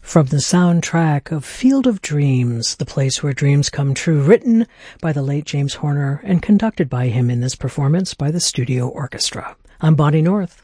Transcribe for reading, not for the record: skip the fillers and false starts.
From the soundtrack of Field of Dreams, The Place Where Dreams Come True, written by the late James Horner and conducted by him in this performance by the Studio Orchestra. I'm Bonnie North.